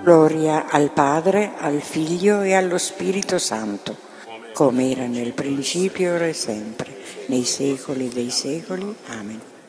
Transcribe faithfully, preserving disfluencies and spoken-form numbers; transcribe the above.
Gloria al Padre, al Figlio e allo Spirito Santo, come era nel principio, ora e sempre, nei secoli dei secoli. Amen.